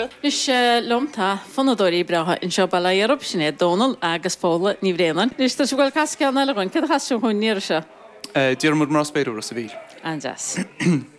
se? Nus lomta fanadóí bratha in seo bailla Europe sinné Donald agus fóla ní bhréanan. Nus tá bhfuil casceanna le gon, cad has se chuin níir se? Dír mar spéidir a sa bhíl. Anjas.